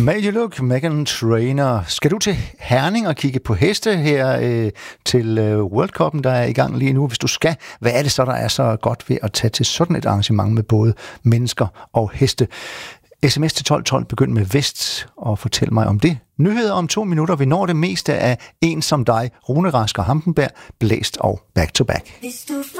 Made You Look, Meghan Trainor. Skal du til Herning og kigge på heste her til World Cup'en, der er i gang lige nu? Hvis du skal, hvad er det så, der er så godt ved at tage til sådan et arrangement med både mennesker og heste? SMS til 1212, begynd med Vest og fortæl mig om det. Nyheder om 2 minutter. Vi når det meste af En som dig, Rune Rasker Hampenberg, Blæst og Back to Back.